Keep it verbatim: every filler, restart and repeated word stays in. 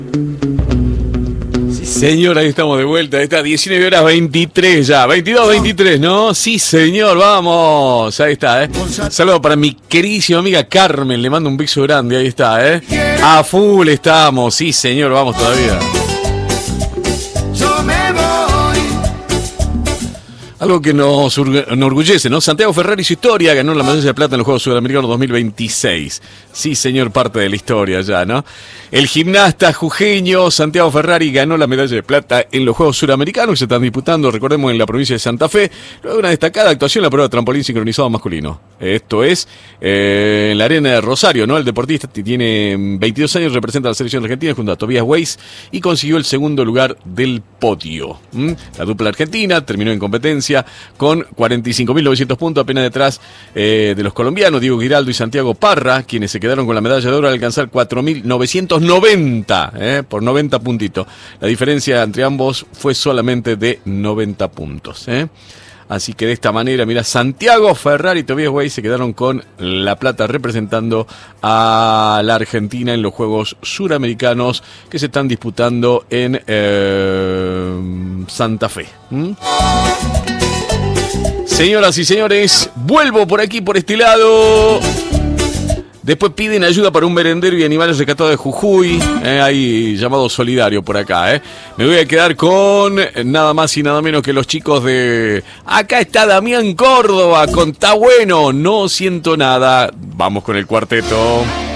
Sí, señor, ahí estamos de vuelta. Ahí está, diecinueve horas veintitrés ya. veintidós, veintitrés, ¿no? Sí, señor, vamos. Ahí está, ¿eh? Saludo para mi queridísima amiga Carmen. Le mando un beso grande. Ahí está, ¿eh? A full estamos. Sí, señor, vamos todavía. Algo que nos enorgullece, ¿no? Santiago Ferrari, su historia, ganó la medalla de plata en los Juegos Sudamericanos dos mil veintiséis. Sí, señor, parte de la historia ya, ¿no? El gimnasta jujeño Santiago Ferrari ganó la medalla de plata en los Juegos Suramericanos que se están disputando, recordemos, en la provincia de Santa Fe, luego de una destacada actuación en la prueba de trampolín sincronizado masculino. Esto es eh, en la arena de Rosario, ¿no? El deportista tiene veintidós años, representa a la selección argentina junto a Tobias Weiss y consiguió el segundo lugar del podio. ¿Mm? La dupla argentina terminó en competencia con cuarenta y cinco mil novecientos puntos, apenas detrás eh, de los colombianos Diego Giraldo y Santiago Parra, quienes se quedaron con la medalla de oro al alcanzar cuatro mil novecientos noventa, eh, por noventa puntitos. La diferencia entre ambos fue solamente de noventa puntos. Eh. Así que de esta manera, mira, Santiago Ferrari y Tobias Weiss se quedaron con la plata representando a la Argentina en los Juegos Suramericanos que se están disputando en eh, Santa Fe. ¿Mm? Señoras y señores, vuelvo por aquí, por este lado. Después piden ayuda para un merendero y animales rescatados de Jujuy. Eh, hay llamado solidario por acá. Eh. Me voy a quedar con nada más y nada menos que los chicos de... Acá está Damián Córdoba con Tá Bueno, no siento nada. Vamos con el cuarteto.